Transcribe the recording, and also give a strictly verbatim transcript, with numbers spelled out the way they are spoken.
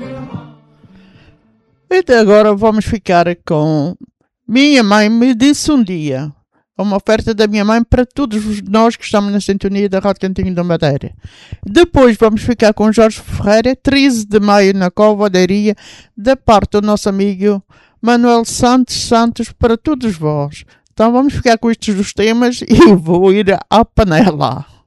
E agora vamos ficar com Minha Mãe Me Disse Um Dia. Uma oferta da minha mãe para todos nós que estamos na sintonia da Rádio Cantinho da Madeira. Depois vamos ficar com Jorge Ferreira, treze de maio na Cova da Iria, da parte do nosso amigo Manuel Santos Santos, para todos vós. Então vamos ficar com estes dos temas e vou ir à panela.